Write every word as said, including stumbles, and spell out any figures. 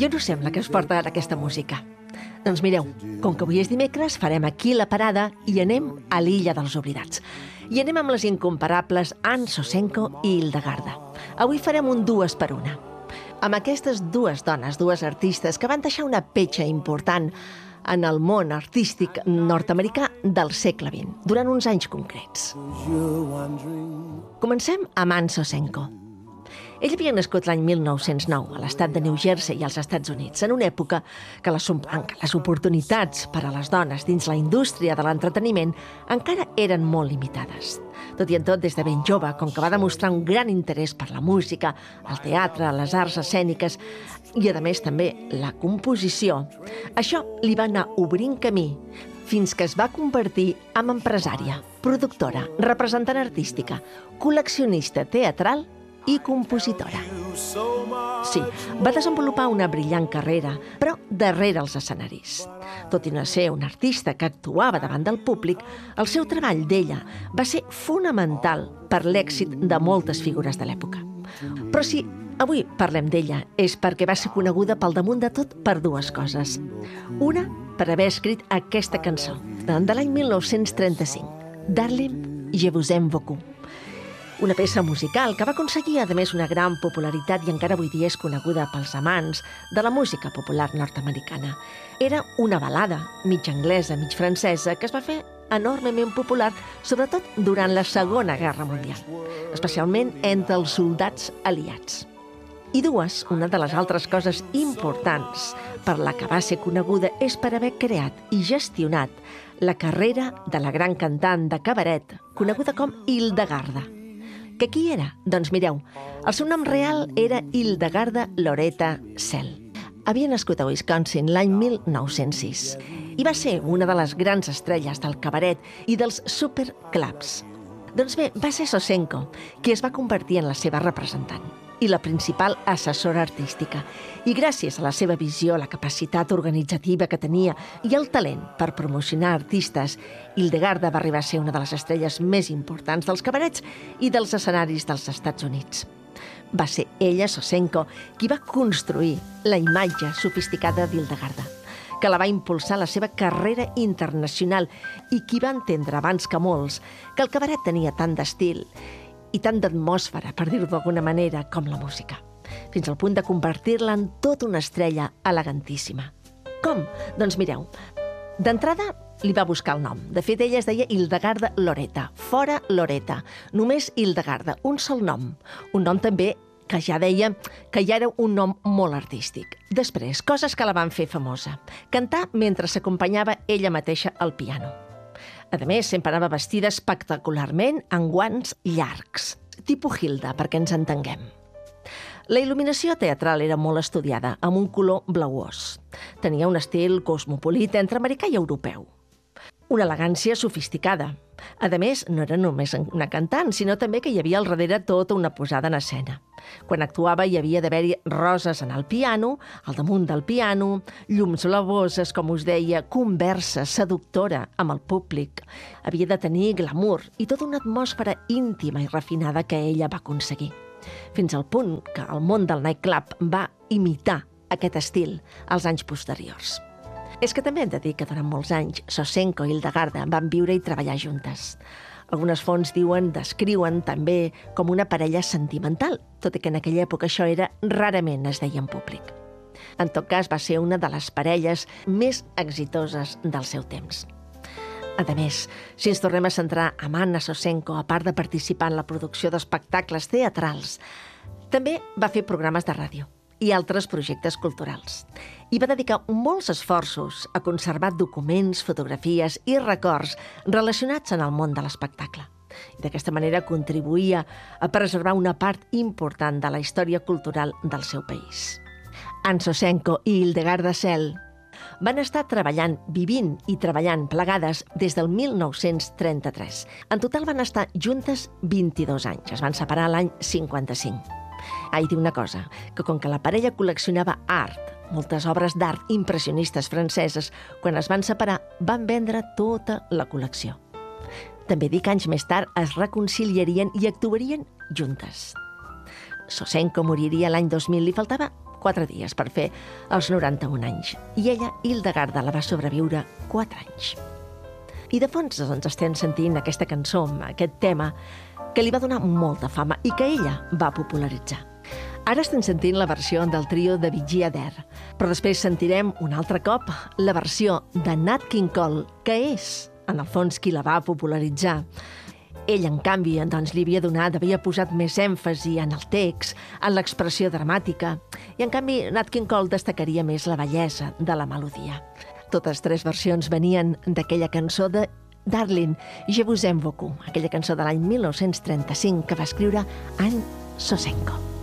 I on us sembla que es porta aquesta música? Doncs mireu, com que avui és dimecres, farem aquí la parada i anem a l'Illa dels Oblidats. I anem amb les incomparables Anne Sosenko i Hildegarda. Avui farem un dues per una. Amb aquestes dues dones, dues artistes, que van deixar una petja important en el món artístic nord-americà del segle vint, durant uns anys concrets. Comencem amb Anne Sosenko. Ella havia nascut l'any mil nou-cents nou a l'estat de New Jersey i als Estats Units, en una època que les, en què les oportunitats per a les dones dins la indústria de l'entreteniment encara eren molt limitades. Tot i en tot, des de ben jove, com que va demostrar un gran interès per la música, el teatre, les arts escèniques i, a més, també la composició, això li va anar obrint camí fins que es va convertir en empresària, productora, representant artística, col·leccionista teatral i compositora. Sí, va desenvolupar una brillant carrera, però darrere els escenaris. Tot i no ser una artista que actuava davant del públic, el seu treball d'ella va ser fonamental per l'èxit de moltes figures de l'època. Però si avui parlem d'ella és perquè va ser coneguda pel damunt de tot per dues coses. Una, per haver escrit aquesta cançó, de l'any mil nou-cents trenta-cinc, Darling, je vous aime beaucoup. Una peça musical que va aconseguir, a més, una gran popularitat i encara avui dia és coneguda pels amants de la música popular nord-americana. Era una balada, mig anglesa, mig francesa, que es va fer enormement popular, sobretot durant la Segona Guerra Mundial, especialment entre els soldats aliats. I dues, una de les altres coses importants per la que va ser coneguda és per haver creat i gestionat la carrera de la gran cantant de cabaret, coneguda com Hildegarda. Que qui era? Doncs mireu, el seu nom real era Hildegarda Loretta Sell. Havia nascut a Wisconsin l'any mil nou-cents sis i va ser una de les grans estrelles del cabaret i dels superclubs. Doncs bé, va ser Sosenko qui es va convertir en la seva representant i la principal assessora artística. I gràcies a la seva visió, la capacitat organitzativa que tenia i el talent per promocionar artistes, Hildegarda va arribar a ser una de les estrelles més importants dels cabarets i dels escenaris dels Estats Units. Va ser ella, Sosenko, qui va construir la imatge sofisticada d'Hildegarda, que la va impulsar la seva carrera internacional i qui va entendre abans que molts que el cabaret tenia tant d'estil i tant d'atmosfera, per dir-ho d'alguna manera, com la música, fins al punt de convertir-la en tota una estrella elegantíssima. Com? Doncs mireu, d'entrada li va buscar el nom. De fet, ella es deia Hildegarda Loretta, fora Loretta, només Hildegarda, un sol nom. Un nom també que ja deia que ja era un nom molt artístic. Després, coses que la van fer famosa. Cantar mentre s'acompanyava ella mateixa al piano. A més, sempre anava vestida espectacularment amb guants llargs, tipus Hilda, perquè ens entenguem. La il·luminació teatral era molt estudiada, amb un color blauós. Tenia un estil cosmopolita entre americà i europeu. Una elegància sofisticada. A més, no era només una cantant, sinó també que hi havia al darrere tota una posada en escena. Quan actuava hi havia d'haver-hi roses en el piano, al damunt del piano, llums blavoses, com us deia, conversa seductora amb el públic. Havia de tenir glamour i tota una atmosfera íntima i refinada que ella va aconseguir. Fins al punt que el món del nightclub va imitar aquest estil als anys posteriors. És que també hem de dir que durant molts anys Sosenko i Hildegarda van viure i treballar juntes. Algunes fonts diuen, descriuen també com una parella sentimental, tot i que en aquella època això era rarament es deia en públic. En tot cas, va ser una de les parelles més exitoses del seu temps. A més, si ens tornem a centrar en Anne Sosenko, a part de participar en la producció d'espectacles teatrals, també va fer programes de ràdio i altres projectes culturals. I va dedicar molts esforços a conservar documents, fotografies i records relacionats en el món de l'espectacle. I d'aquesta manera contribuïa a preservar una part important de la història cultural del seu país. Anne Sosenko i Hildegarda Sell van estar treballant, vivint i treballant plegades des del mil nou-cents trenta-tres. En total van estar juntes vint-i-dos anys. Es van separar l'any cinquanta-cinc. Ah, i diu una cosa, que com que la parella col·leccionava art, moltes obres d'art impressionistes franceses, quan es van separar, van vendre tota la col·lecció. També dic que anys més tard es reconciliarien i actuarien juntes. Sosenko moriria l'any dos mil, li faltava quatre dies per fer els noranta-un anys. I ella, Hildegarda, la va sobreviure quatre anys. I de fons doncs, estem sentint aquesta cançó, aquest tema, que li va donar molta fama i que ella va popularitzar. Ara estem sentint la versió del trio de Vigia d'Air, però després sentirem un altre cop la versió de Nat King Cole, que és, en el fons, qui la va popularitzar. Ell, en canvi, doncs, li havia donat, havia posat més èmfasi en el text, en l'expressió dramàtica, i en canvi Nat King Cole destacaria més la bellesa de la melodia. Totes tres versions venien d'aquella cançó de Darling, Je vous aime beaucoup, aquella cançó de l'any mil nou-cents trenta-cinc que va escriure Anne Sosenko.